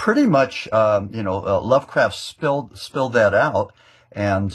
pretty much, Lovecraft spilled that out. And,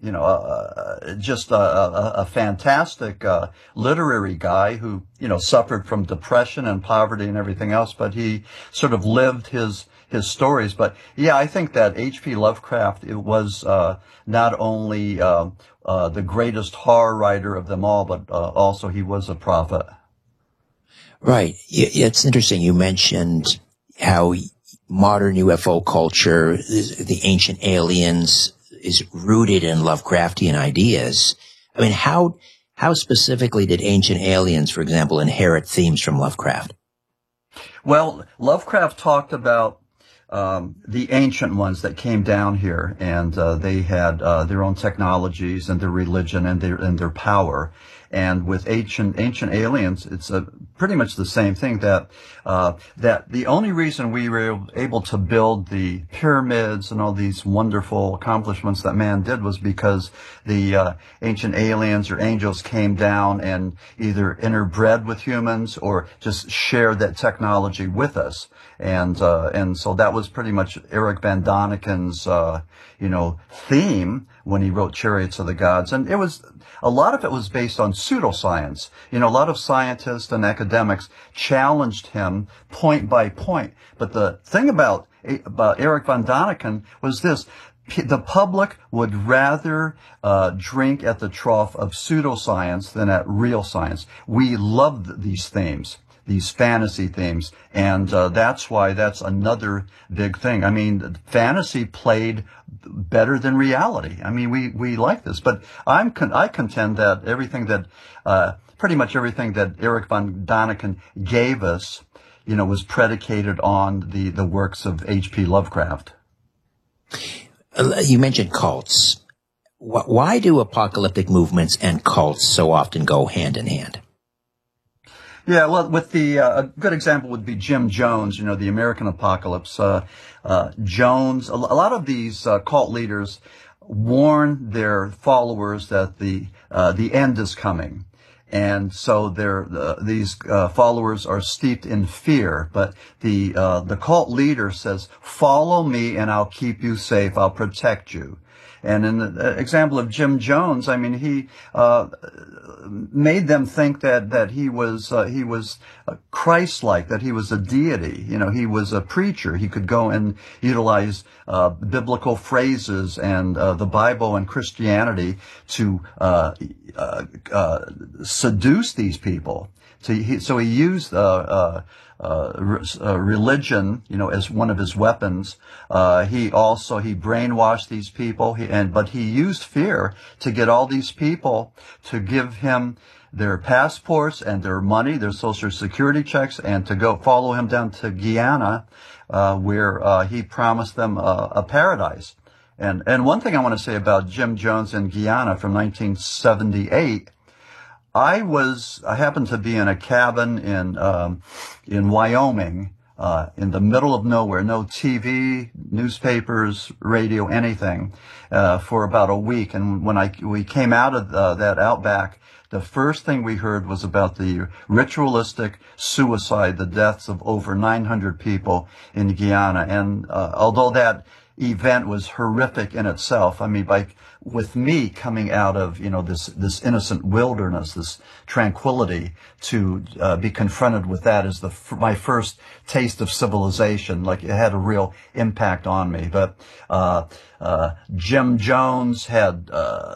just a fantastic, literary guy who, suffered from depression and poverty and everything else, but he sort of lived his stories. But yeah, I think that H.P. Lovecraft, it was, not only, the greatest horror writer of them all, but, also he was a prophet. Right. It's interesting. You mentioned how modern UFO culture, the ancient aliens, is rooted in Lovecraftian ideas. I mean, how specifically did Ancient Aliens, for example, inherit themes from Lovecraft? Well, Lovecraft talked about the ancient ones that came down here, and they had their own technologies and their religion and their power. And with ancient aliens, it's pretty much the same thing, that the only reason we were able to build the pyramids and all these wonderful accomplishments that man did was because the ancient aliens or angels came down and either interbred with humans or just shared that technology with us. And so that was pretty much Eric Van Daniken's, theme when he wrote Chariots of the Gods. And a lot of it was based on pseudoscience. A lot of scientists and academics challenged him point by point. But the thing about Eric Van Daniken was this: the public would rather drink at the trough of pseudoscience than at real science. We loved these themes, these fantasy themes, and that's why that's another big thing. I mean, fantasy played better than reality. I mean, we like this, but I contend that pretty much everything that Eric Van Daniken gave us, was predicated on the works of H.P. Lovecraft. You mentioned cults. Why do apocalyptic movements and cults so often go hand in hand? Yeah, well, with a good example would be Jim Jones, the American Apocalypse. Jones, a lot of these cult leaders warn their followers that the end is coming. And so these followers are steeped in fear. But the cult leader says, "Follow me and I'll keep you safe. I'll protect you." And in the example of Jim Jones, I mean, he made them think that he was Christ-like, that he was a deity. He was a preacher. He could go and utilize biblical phrases and the Bible and Christianity to seduce these people. So he used religion, as one of his weapons. He brainwashed these people, but he used fear to get all these people to give him their passports and their money, their social security checks, and to go follow him down to Guyana, where he promised them a paradise. And one thing I want to say about Jim Jones in Guyana from 1978. I happened to be in a cabin in Wyoming, in the middle of nowhere, no TV, newspapers, radio, anything, for about a week. And when we came out of that outback, the first thing we heard was about the ritualistic suicide, the deaths of over 900 people in Guyana. And although that event was horrific in itself, I mean, with me coming out of, this innocent wilderness, this tranquility, to be confronted with that is my first taste of civilization. Like, it had a real impact on me. But Jim Jones had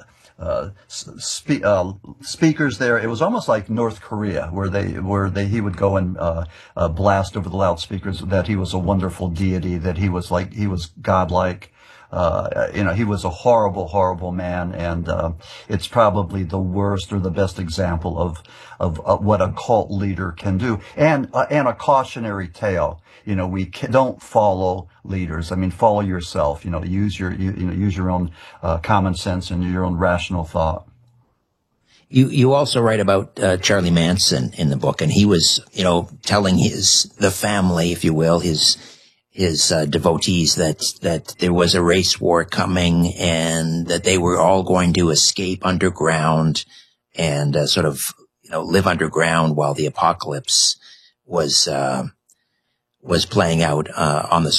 speakers there. It was almost like North Korea, where he would go and blast over the loudspeakers that he was a wonderful deity, that he was godlike. He was a horrible, horrible man, and it's probably the worst or the best example of what a cult leader can do, and a cautionary tale. We don't follow leaders. I mean, follow yourself. Use your own common sense and your own rational thought. You also write about Charlie Manson in the book, and he was, telling the family, if you will, his devotees that there was a race war coming and that they were all going to escape underground and live underground while the apocalypse was playing out on the